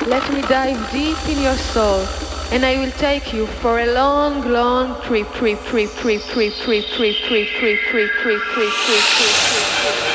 Let me dive deep in your soul, and I will take you for a long, long trip.